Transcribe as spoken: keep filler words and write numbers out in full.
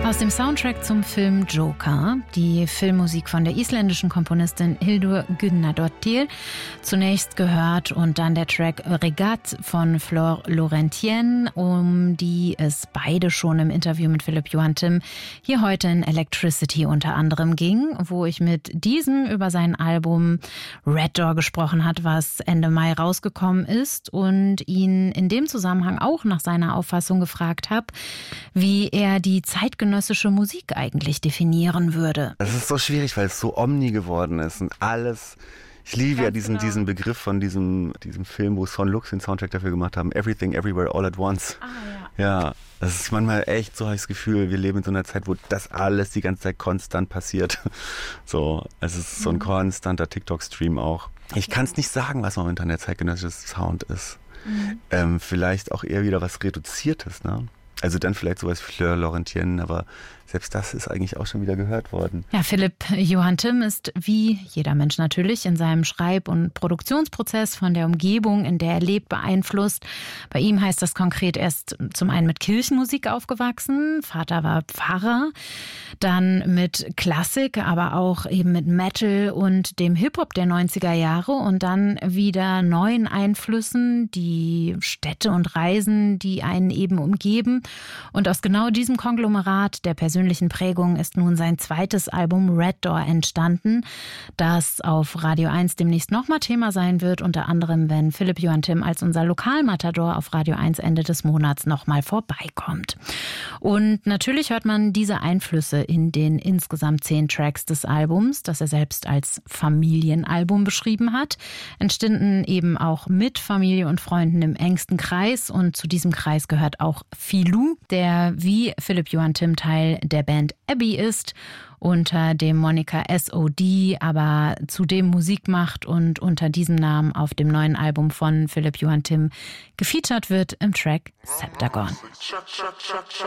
Aus dem Soundtrack zum Film Joker, die Filmmusik von der isländischen Komponistin Hildur Guðnadóttir, zunächst gehört, und dann der Track Regat von Flor Laurentien, um die es beide schon im Interview mit Philipp Johann Timm hier heute in Electricity unter anderem ging, wo ich mit diesem über sein Album Red Door gesprochen hat, was Ende Mai rausgekommen ist, und ihn in dem Zusammenhang auch nach seiner Auffassung gefragt habe, wie er die zeitgenössische Musik eigentlich definieren würde. Das ist so schwierig, weil es so omni geworden ist und alles. Ich liebe Ganz ja diesen, genau. diesen Begriff von diesem, diesem Film, wo Son Lux den Soundtrack dafür gemacht haben. Everything, Everywhere, All at Once. Ah, ja. Ja, das ist manchmal echt so, habe ich das Gefühl, wir leben in so einer Zeit, wo das alles die ganze Zeit konstant passiert. So, es ist so ein konstanter TikTok-Stream auch. Ich kann es nicht sagen, was momentan der zeitgenössische Sound ist. Mhm. Ähm, vielleicht auch eher wieder was Reduziertes, ne? Also dann vielleicht sowas wie Fleur Laurentien, aber selbst das ist eigentlich auch schon wieder gehört worden. Ja, Philipp Johann Timm ist wie jeder Mensch natürlich in seinem Schreib- und Produktionsprozess von der Umgebung, in der er lebt, beeinflusst. Bei ihm heißt das konkret, er ist zum einen mit Kirchenmusik aufgewachsen, Vater war Pfarrer, dann mit Klassik, aber auch eben mit Metal und dem Hip-Hop der neunziger Jahre und dann wieder neuen Einflüssen, die Städte und Reisen, die einen eben umgeben. Und aus genau diesem Konglomerat der persönlichen Prägung ist nun sein zweites Album Red Door entstanden, das auf Radio eins demnächst nochmal Thema sein wird, unter anderem, wenn Philipp Johann Timm als unser Lokalmatador auf Radio eins Ende des Monats nochmal vorbeikommt. Und natürlich hört man diese Einflüsse in den insgesamt zehn Tracks des Albums, das er selbst als Familienalbum beschrieben hat, entstanden eben auch mit Familie und Freunden im engsten Kreis, und zu diesem Kreis gehört auch Filou, der wie Philipp Johann Timm Teil der Band Abbey ist, unter dem Moniker S O D, aber zudem Musik macht und unter diesem Namen auf dem neuen Album von Philipp Johann Timm gefeatured wird im Track Septagon.